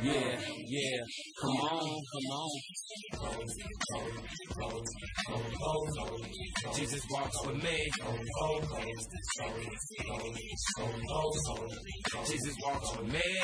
Yeah, yeah, come on. Jesus walks with me. Jesus walks with me.